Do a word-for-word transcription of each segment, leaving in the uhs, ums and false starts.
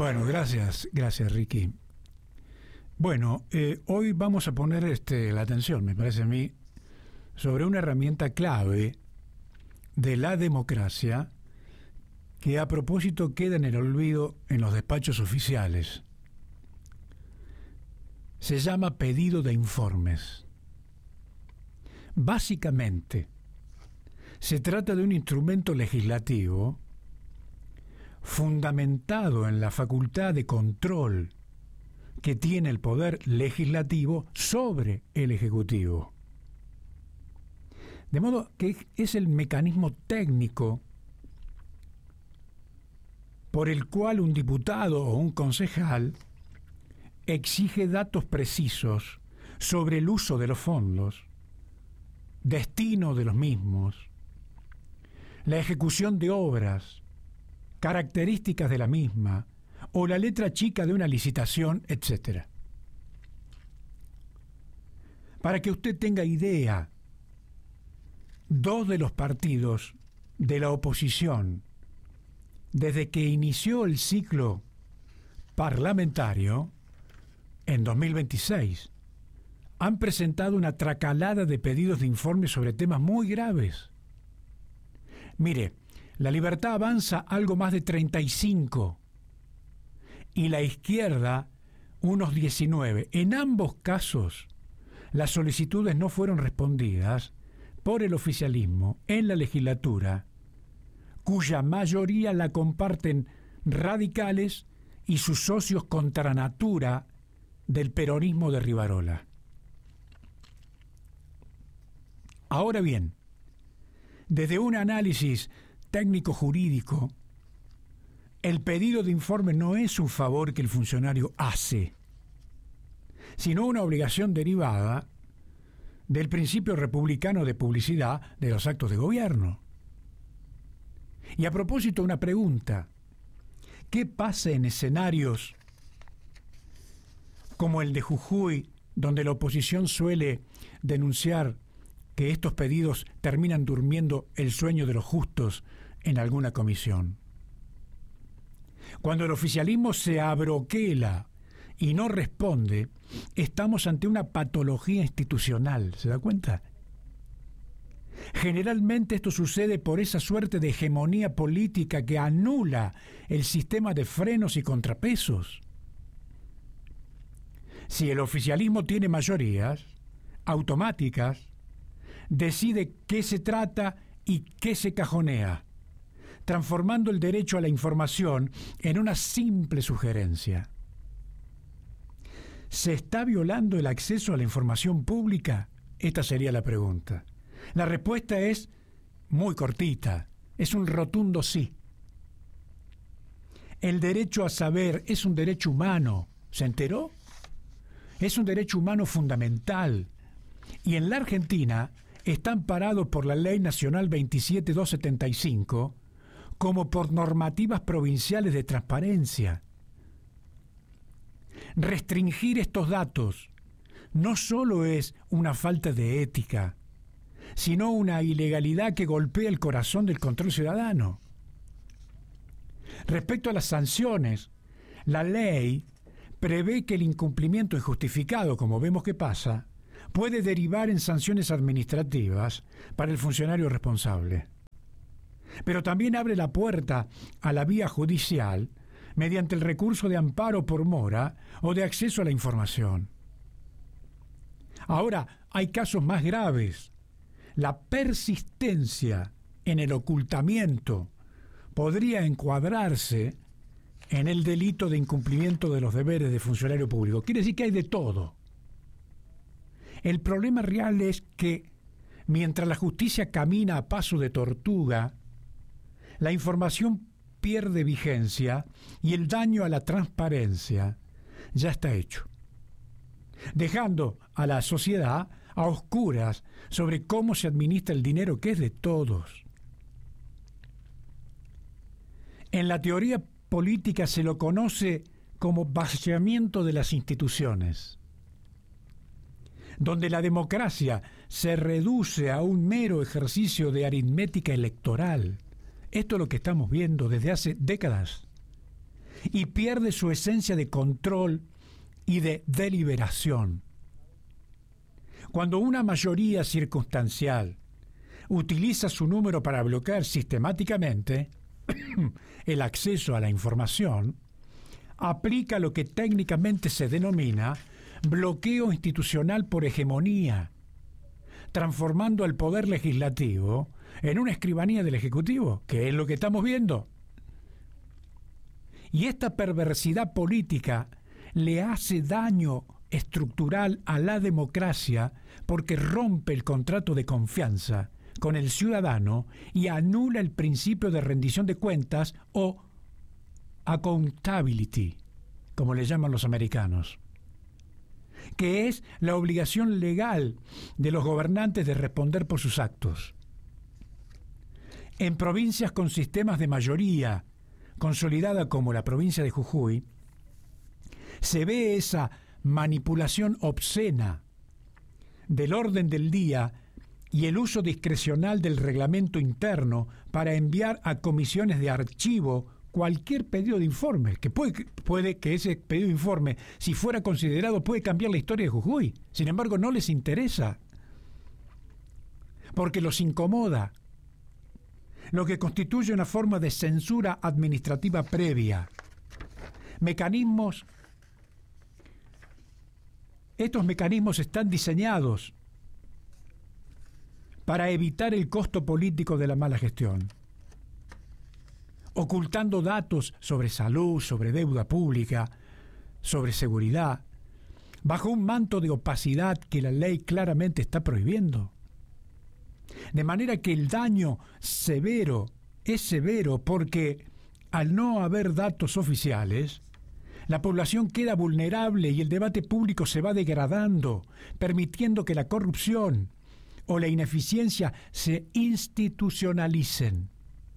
Bueno, gracias, gracias Ricky. Bueno, eh, hoy vamos a poner este, la atención, me parece a mí, sobre una herramienta clave de la democracia que a propósito queda en el olvido en los despachos oficiales. Se llama pedido de informes. Básicamente, se trata de un instrumento legislativo fundamentado en la facultad de control que tiene el poder legislativo sobre el ejecutivo. De modo que es el mecanismo técnico por el cual un diputado o un concejal exige datos precisos sobre el uso de los fondos, destino de los mismos, la ejecución de obras, características de la misma, o la letra chica de una licitación, etcétera. Para que usted tenga idea, dos de los partidos de la oposición, desde que inició el ciclo parlamentario, en dos mil veintiséis, han presentado una tracalada de pedidos de informes sobre temas muy graves. Mire, La Libertad Avanza algo más de treinta y cinco y la izquierda unos diecinueve. En ambos casos, las solicitudes no fueron respondidas por el oficialismo en la legislatura, cuya mayoría la comparten radicales y sus socios contra natura del peronismo de Rivarola. Ahora bien, desde un análisis técnico-jurídico, el pedido de informe no es un favor que el funcionario hace, sino una obligación derivada del principio republicano de publicidad de los actos de gobierno. Y a propósito, una pregunta: ¿qué pasa en escenarios como el de Jujuy, donde la oposición suele denunciar que estos pedidos terminan durmiendo el sueño de los justos en alguna comisión? Cuando el oficialismo se abroquela y no responde, estamos ante una patología institucional, ¿se da cuenta? Generalmente esto sucede por esa suerte de hegemonía política que anula el sistema de frenos y contrapesos. Si el oficialismo tiene mayorías automáticas, decide qué se trata y qué se cajonea, transformando el derecho a la información en una simple sugerencia. ¿Se está violando el acceso a la información pública? Esta sería la pregunta. La respuesta es muy cortita, es un rotundo sí. El derecho a saber es un derecho humano, ¿se enteró? Es un derecho humano fundamental, y en la Argentina está amparado por la Ley Nacional veintisiete mil doscientos setenta y cinco como por normativas provinciales de transparencia. Restringir estos datos no solo es una falta de ética, sino una ilegalidad que golpea el corazón del control ciudadano. Respecto a las sanciones, la ley prevé que el incumplimiento injustificado, como vemos que pasa, puede derivar en sanciones administrativas para el funcionario responsable. Pero también abre la puerta a la vía judicial mediante el recurso de amparo por mora o de acceso a la información. Ahora, hay casos más graves. La persistencia en el ocultamiento podría encuadrarse en el delito de incumplimiento de los deberes de funcionario público. Quiere decir que hay de todo. El problema real es que, mientras la justicia camina a paso de tortuga, la información pierde vigencia y el daño a la transparencia ya está hecho, dejando a la sociedad a oscuras sobre cómo se administra el dinero que es de todos. En la teoría política se lo conoce como vaciamiento de las instituciones, donde la democracia se reduce a un mero ejercicio de aritmética electoral. Esto es lo que estamos viendo desde hace décadas. y pierde su esencia de control y de deliberación. Cuando una mayoría circunstancial utiliza su número para bloquear sistemáticamente el acceso a la información, aplica lo que técnicamente se denomina bloqueo institucional por hegemonía, transformando al poder legislativo en una escribanía del Ejecutivo, que es lo que estamos viendo. Y esta perversidad política le hace daño estructural a la democracia porque rompe el contrato de confianza con el ciudadano y anula el principio de rendición de cuentas o accountability, como le llaman los americanos, que es la obligación legal de los gobernantes de responder por sus actos. En provincias con sistemas de mayoría consolidada como la provincia de Jujuy, se ve esa manipulación obscena del orden del día y el uso discrecional del reglamento interno para enviar a comisiones de archivo cualquier pedido de informe, que puede, puede que ese pedido de informe, si fuera considerado, puede cambiar la historia de Jujuy. Sin embargo, no les interesa, porque los incomoda, lo que constituye una forma de censura administrativa previa. Mecanismos, estos mecanismos están diseñados para evitar el costo político de la mala gestión, ocultando datos sobre salud, sobre deuda pública, sobre seguridad, bajo un manto de opacidad que la ley claramente está prohibiendo. De manera que el daño severo es severo porque, al no haber datos oficiales, la población queda vulnerable y el debate público se va degradando, permitiendo que la corrupción o la ineficiencia se institucionalicen.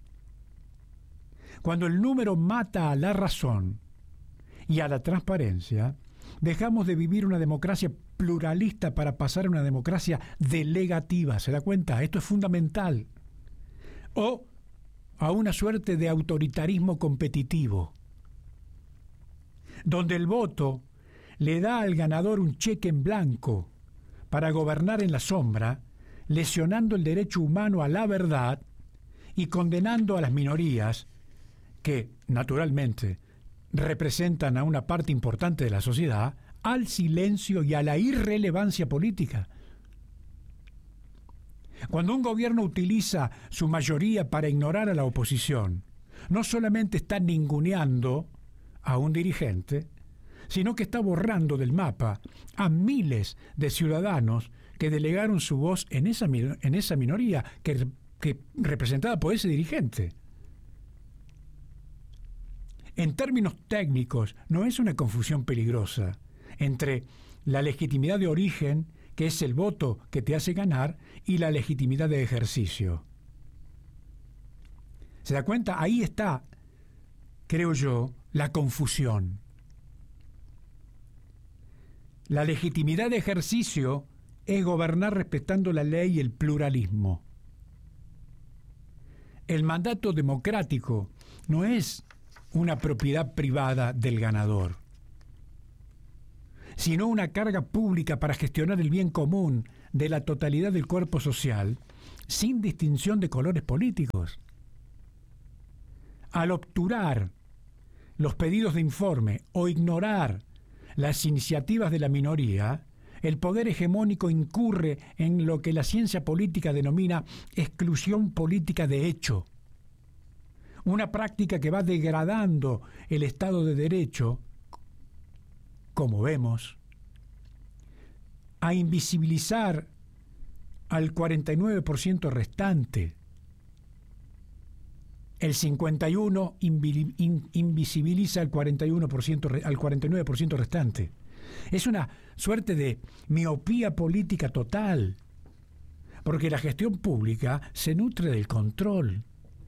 Cuando el número mata a la razón y a la transparencia, dejamos de vivir una democracia pluralista para pasar a una democracia delegativa. ¿Se da cuenta? Esto es fundamental. O a una suerte de autoritarismo competitivo, donde el voto le da al ganador un cheque en blanco para gobernar en la sombra, lesionando el derecho humano a la verdad y condenando a las minorías que, naturalmente, representan a una parte importante de la sociedad, al silencio y a la irrelevancia política. Cuando un gobierno utiliza su mayoría para ignorar a la oposición, no solamente está ninguneando a un dirigente, sino que está borrando del mapa a miles de ciudadanos que delegaron su voz en esa, en esa minoría que, que representada por ese dirigente. En términos técnicos, no es una confusión peligrosa entre la legitimidad de origen, que es el voto que te hace ganar, y la legitimidad de ejercicio. ¿Se da cuenta? Ahí está, creo yo, la confusión. La legitimidad de ejercicio es gobernar respetando la ley y el pluralismo. El mandato democrático no es una propiedad privada del ganador, sino una carga pública para gestionar el bien común de la totalidad del cuerpo social, sin distinción de colores políticos. Al obturar los pedidos de informe o ignorar las iniciativas de la minoría, el poder hegemónico incurre en lo que la ciencia política denomina exclusión política de hecho, una práctica que va degradando el Estado de Derecho, como vemos, a invisibilizar al cuarenta y nueve por ciento restante. El cincuenta y uno por ciento invisibiliza al cuarenta y uno por ciento, al cuarenta y nueve por ciento restante. Es una suerte de miopía política total, porque la gestión pública se nutre del control.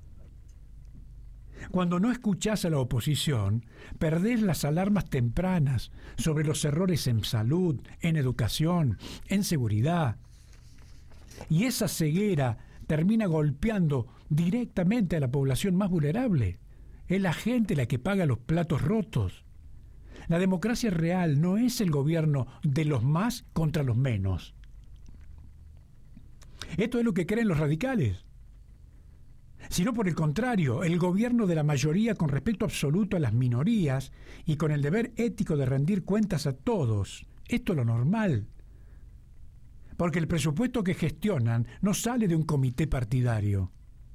Cuando no escuchás a la oposición, perdés las alarmas tempranas sobre los errores en salud, en educación, en seguridad. Y esa ceguera termina golpeando directamente a la población más vulnerable, Es la gente la que paga los platos rotos. La democracia real no es el gobierno de los más contra los menos. Esto es lo que creen los radicales. Sino por el contrario, el gobierno de la mayoría con respeto absoluto a las minorías y con el deber ético de rendir cuentas a todos. Esto es lo normal. Porque el presupuesto que gestionan no sale de un comité partidario,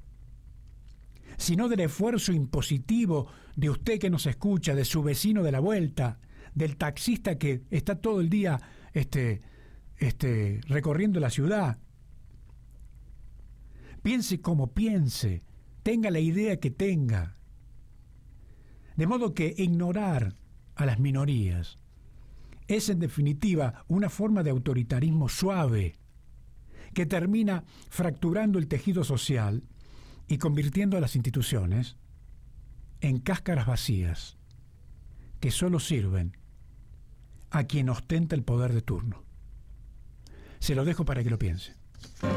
sino del esfuerzo impositivo de usted que nos escucha, de su vecino de la vuelta, del taxista que está todo el día este, este, recorriendo la ciudad. Piense como piense, tenga la idea que tenga. De modo que ignorar a las minorías es en definitiva una forma de autoritarismo suave que termina fracturando el tejido social y convirtiendo a las instituciones en cáscaras vacías que solo sirven a quien ostenta el poder de turno. Se lo dejo para que lo piense.